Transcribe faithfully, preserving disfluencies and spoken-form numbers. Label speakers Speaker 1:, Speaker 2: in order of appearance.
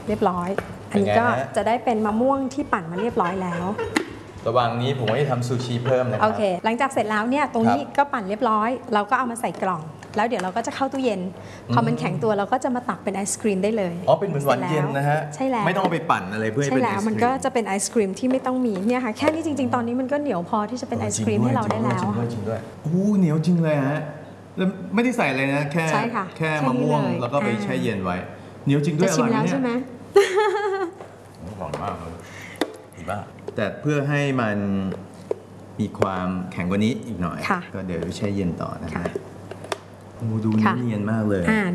Speaker 1: เรียบร้อยอันนี้ก็จะได้เป็นมะม่วงที่ปั่นมาเรียบร้อยแล้ว
Speaker 2: ระหว่างนี้ผมก็จะทำซูชิเพิ่มนะครับ
Speaker 1: โอเคหลังจากเสร็จแล้วเนี่ยตรงนี้ก็ปั่นเรียบร้อยเราก็เอามาใส่กล่องแล้วเดี๋ยวเราก็จะเข้าตู้เย็นพอมันแข็งตัวเราก็จะมาตักเป็นไอศครีมได้เลย
Speaker 2: อ๋อเป็นเหมือนหวานเย็นนะฮะ
Speaker 1: ใช่แล้ว
Speaker 2: ไม่ต้องเอาไปปั่นอะไรเพื่อให้เป็นไอศครีม
Speaker 1: มันก็จะเป็นไอศครีมที่ไม่ต้องมีเนี่ยค่ะแค่นี้จริงๆตอนนี้มันก็เหนียวพอที่จะเป็นไอศครีมให้เราได้แล้ว
Speaker 2: จริงด้วยจริงด้วยโอ้เหนียวจริงเลยฮะแล้วไม่ได้ใส่อะไรนะแค่แค่มะม่วงแล้วก็ไปแช่เย็นไว้เหนียวจริงด้วยอร่อยเนี่ย
Speaker 1: ใช่ไหม
Speaker 2: อร่อยมากเลยดีมากแต่เพื่อให้มันมีความแข็งกว่านี้อีกหน่อยก็เดี๋ยวแช่เย็นต่อนะฮะโอ้ดูเนียนมากเลย